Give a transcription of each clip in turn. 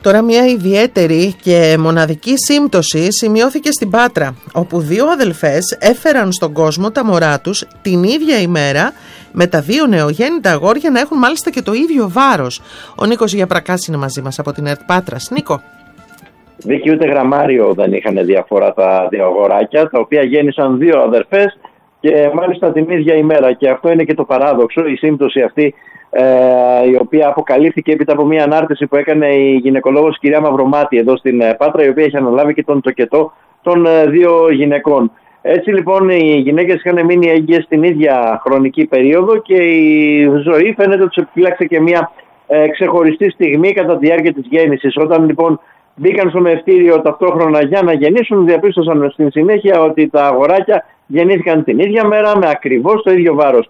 Τώρα μια ιδιαίτερη και μοναδική σύμπτωση σημειώθηκε στην Πάτρα, όπου δύο αδελφές έφεραν στον κόσμο τα μωρά τους την ίδια ημέρα, με τα δύο νεογέννητα αγόρια να έχουν μάλιστα και το ίδιο βάρος. Ο Νίκος Γιαπρακάς είναι μαζί μας από την ΕΡΤ Πάτρας. Νίκο. Βίκυ, ούτε γραμμάριο δεν είχαν διαφορά τα δύο αγοράκια, τα οποία γέννησαν δύο αδερφές και μάλιστα την ίδια ημέρα. Και αυτό είναι και το παράδοξο, η σύμπτωση αυτή, η οποία αποκαλύφθηκε έπειτα από μια ανάρτηση που έκανε η γυναικολόγος κυρία Μαυρομάτη εδώ στην Πάτρα, η οποία έχει αναλάβει και τον τοκετό των δύο γυναικών. Έτσι λοιπόν οι γυναίκες είχαν μείνει έγκυες στην ίδια χρονική περίοδο και η ζωή φαίνεται ότι τους επιφύλαξε και μια ξεχωριστή στιγμή κατά τη διάρκεια της γέννησης. Όταν λοιπόν μπήκαν στο μευτήριο ταυτόχρονα για να γεννήσουν, διαπίστωσαν στην συνέχεια ότι τα αγοράκια γεννήθηκαν την ίδια μέρα με ακριβώς το ίδιο βάρος.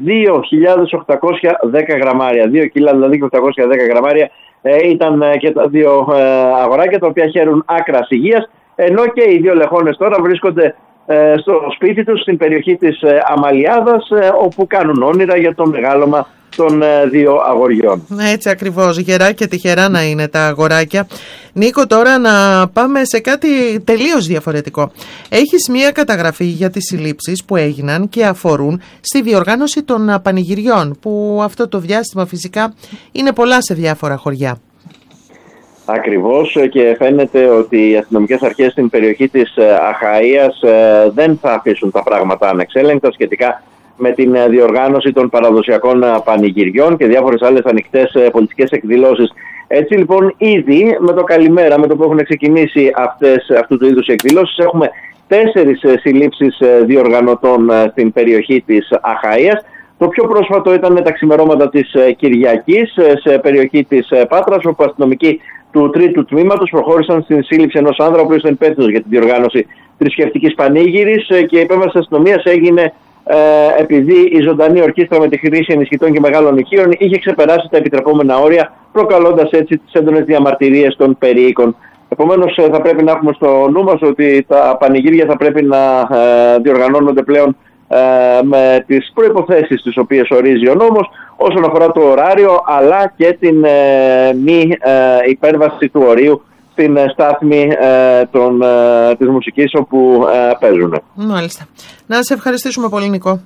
2.810 γραμμάρια. 2 κιλά δηλαδή 810 γραμμάρια ήταν και τα δύο αγοράκια, τα οποία χαίρουν άκρας υγείας, ενώ και οι δύο λεχόνες τώρα βρίσκονται στο σπίτι τους στην περιοχή της Αμαλιάδας, όπου κάνουν όνειρα για το μεγάλωμα των δύο αγοριών. Έτσι ακριβώς, γερά και τυχερά να είναι τα αγοράκια. Νίκο, τώρα να πάμε σε κάτι τελείως διαφορετικό. Έχεις μία καταγραφή για τις συλλήψεις που έγιναν και αφορούν στη διοργάνωση των πανηγυριών, που αυτό το διάστημα φυσικά είναι πολλά σε διάφορα χωριά. Ακριβώς, και φαίνεται ότι οι αστυνομικές αρχές στην περιοχή της Αχαΐας δεν θα αφήσουν τα πράγματα ανεξέλεγκτα σχετικά με την διοργάνωση των παραδοσιακών πανηγυριών και διάφορες άλλες ανοιχτές πολιτικές εκδηλώσεις. Έτσι λοιπόν, ήδη με το καλημέρα, με το που έχουν ξεκινήσει αυτού του είδους οι εκδηλώσεις, έχουμε 4 συλλήψεις διοργανωτών στην περιοχή της Αχαΐας. Το πιο πρόσφατο ήταν τα ξημερώματα της Κυριακής σε περιοχή της Πάτρας, όπου αστυνομικοί του 3ου τμήματος προχώρησαν στην σύλληψη ενός άνδρα, ο οποίος ήταν υπεύθυνος για τη διοργάνωση θρησκευτικής πανήγυρης, και η επέμβαση της αστυνομίας έγινε επειδή η ζωντανή ορχήστρα με τη χρήση ενισχυτών και μεγάλων ηχείων είχε ξεπεράσει τα επιτρεπόμενα όρια, προκαλώντας έτσι τις έντονες διαμαρτυρίες των περιοίκων. Επομένως, θα πρέπει να έχουμε στο νου μας ότι τα πανηγύρια θα πρέπει να διοργανώνονται πλέον με τις προϋποθέσεις τις οποίες ορίζει ο νόμος, όσον αφορά το ωράριο, αλλά και την μη υπέρβαση του ορίου στην στάθμη της μουσικής όπου παίζουν. Μάλιστα. Να σε ευχαριστήσουμε πολύ, Νικό.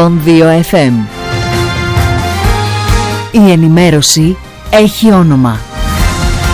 102 FM. Η ενημέρωση έχει όνομα.